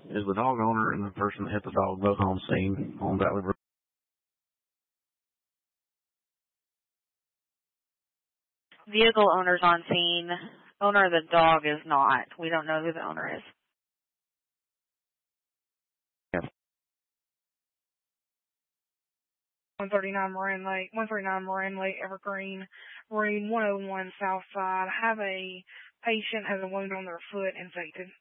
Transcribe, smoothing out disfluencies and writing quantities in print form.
Is the dog owner and the person that hit the dog both on scene on Valley Brook? Vehicle owner's on scene. Owner of the dog is not. We don't know who the owner is. Yes. 139 Moraine Lake, Evergreen, room 101 South Side. I have a patient has a wound on their foot infected.